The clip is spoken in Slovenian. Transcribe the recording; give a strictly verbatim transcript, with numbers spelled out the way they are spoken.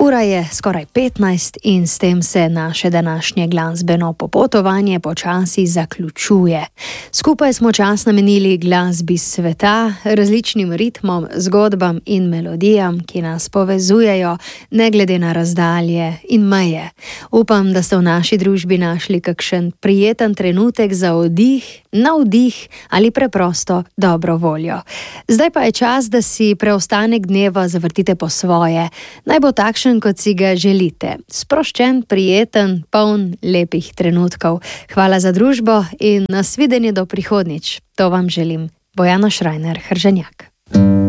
Ura je skoraj petnajst in s tem se naše današnje glasbeno popotovanje počasi zaključuje. Skupaj smo čas namenili glasbi sveta, različnim ritmom, zgodbam in melodijam, ki nas povezujejo, ne glede na razdalje in meje. Upam, da ste v naši družbi našli kakšen prijeten trenutek za oddih, navdih ali preprosto dobro voljo. Zdaj pa je čas, da si preostanek dneva zavrtite po svoje. Naj bo takšen, kot si ga želite. Sproščen, prijeten, poln lepih trenutkov. Hvala za družbo in nasvidenje do prihodnjič. To vam želim. Bojana Šrajner Hrženjak.